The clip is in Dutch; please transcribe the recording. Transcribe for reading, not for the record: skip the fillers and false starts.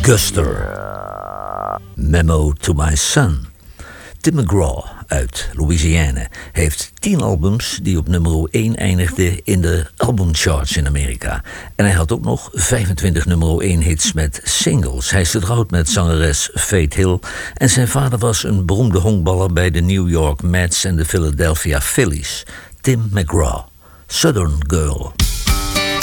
Guster. Memo to My Son. Tim McGraw uit Louisiana heeft 10 albums die op nummer 1 eindigden in de albumcharts in Amerika. En hij had ook nog 25 nummer 1 hits met singles. Hij is getrouwd met zangeres Faith Hill en zijn vader was een beroemde honkballer bij de New York Mets en de Philadelphia Phillies. Tim McGraw, Southern Girl.